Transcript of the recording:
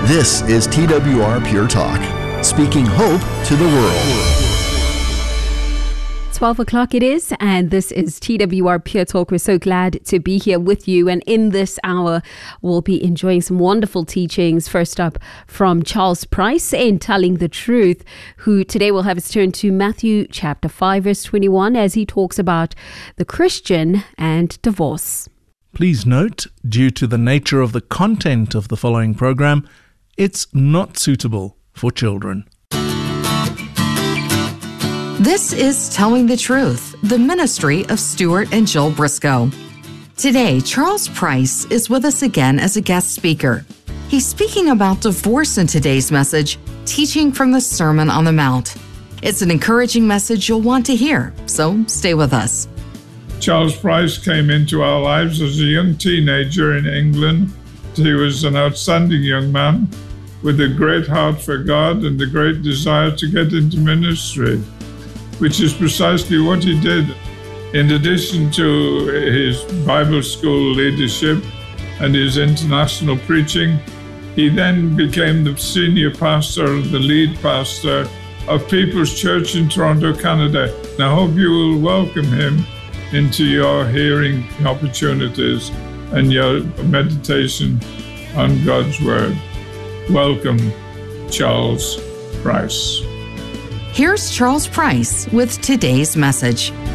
This is TWR Pure Talk, speaking hope to the world. 12 o'clock it is, and this is TWR Pure Talk. We're so glad to be here with you. And in this hour, we'll be enjoying some wonderful teachings. First up from Charles Price in Telling the Truth, who today will have us turn to Matthew chapter 5, verse 21, as he talks about the Christian and divorce. Please note, due to the nature of the content of the following program, it's not suitable for children. This is Telling the Truth, the ministry of Stuart and Jill Briscoe. Today, Charles Price is with us again as a guest speaker. He's speaking about divorce in today's message, Teaching from the Sermon on the Mount. It's an encouraging message you'll want to hear, so stay with us. Charles Price came into our lives as a young teenager in England. He was an outstanding young man with a great heart for God and a great desire to get into ministry, which is precisely what he did. In addition to his Bible school leadership and his international preaching, he then became the senior pastor, the lead pastor of People's Church in Toronto, Canada. And I hope you will welcome him into your hearing opportunities and your meditation on God's Word. Welcome, Charles Price. Here's Charles Price with today's message.